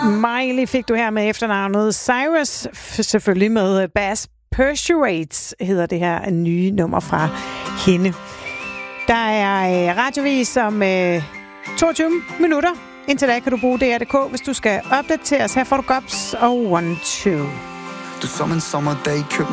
Miley fik du her med efternavnet Cyrus, selvfølgelig med Bass Persuades, hedder det her nye nummer fra hende. Der er radiovis om 22 minutter. Indtil da kan du bruge DR.dk, hvis du skal opdateres. Her får du Gops og 1-2. Du som en sommerdag køb